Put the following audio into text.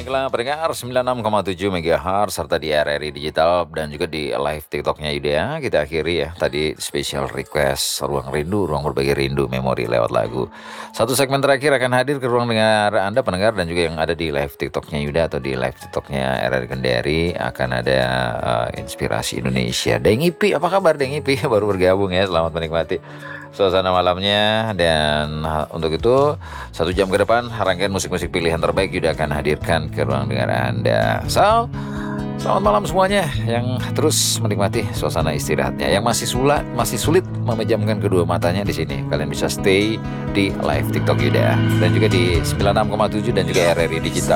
baiklah pendengar 96,7 MHz serta di RRI Digital dan juga di live TikToknya Idea. Kita akhiri ya tadi special request Ruang Rindu, Ruang Berbagi Rindu Memori lewat lagu. Satu segmen terakhir akan hadir ke ruang dengar Anda pendengar dan juga yang ada di live TikToknya Yuda atau di live TikToknya RRI Kendari akan ada Inspirasi Indonesia. Deng Ipi, apa kabar Deng Ipi? Baru bergabung ya, selamat menikmati suasana malamnya. Dan untuk itu 1 jam ke depan rangkaian musik-musik pilihan terbaik juga akan hadirkan ke ruang dengar Anda. So, selamat malam semuanya yang terus menikmati suasana istirahatnya. Yang masih sulit memejamkan kedua matanya di sini, kalian bisa stay di live TikTok Yuda dan juga di 96,7 dan juga RRI Digital.